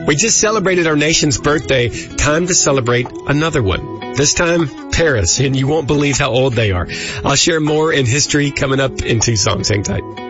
We just celebrated our nation's birthday. Time to celebrate another one. This time, Paris, and you won't believe how old they are. I'll share more in history coming up in 2 songs. Hang tight.